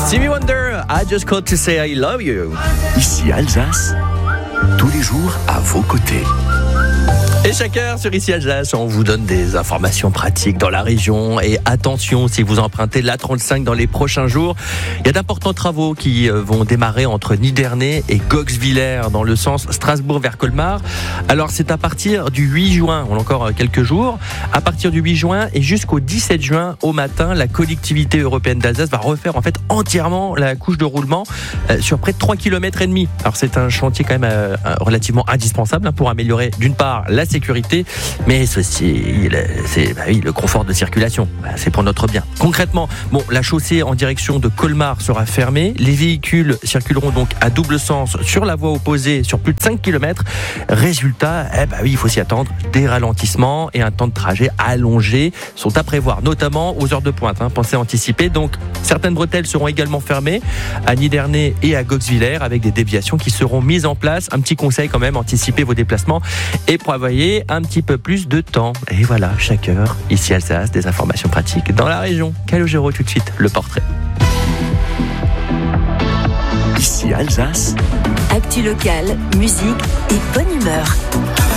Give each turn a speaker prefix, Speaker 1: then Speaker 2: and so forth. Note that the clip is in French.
Speaker 1: Stevie Wonder, I just called to say I love you.
Speaker 2: Ici Alsace, tous les jours à vos côtés.
Speaker 1: Et chaque heure sur Ici Alsace, on vous donne des informations pratiques dans la région. Et attention, si vous empruntez l'A35 dans les prochains jours, il y a d'importants travaux qui vont démarrer entre Nidernais et Goxwiller dans le sens Strasbourg vers Colmar. Alors c'est à partir du 8 juin, on a encore quelques jours, à partir du 8 juin et jusqu'au 17 juin au matin, la collectivité européenne d'Alsace va refaire en fait entièrement la couche de roulement sur près de 3,5 km. Alors c'est un chantier quand même relativement indispensable pour améliorer d'une part la sécurité, mais ceci, le confort de circulation, c'est pour notre bien. Concrètement, la chaussée en direction de Colmar sera fermée. Les véhicules circuleront donc à double sens sur la voie opposée sur plus de 5 km. Résultat, il faut s'y attendre. Des ralentissements et un temps de trajet allongé sont à prévoir, notamment aux heures de pointe. Pensez à anticiper. Donc, certaines bretelles seront également fermées à Nidernais et à Goxwiller avec des déviations qui seront mises en place. Un petit conseil quand même, anticipez vos déplacements et prévoyez un petit peu plus de temps. Et voilà, chaque heure, ici Alsace, des informations pratiques dans la région. Calogero, tout de suite, le portrait.
Speaker 2: Ici Alsace.
Speaker 3: Actu locale, musique et bonne humeur.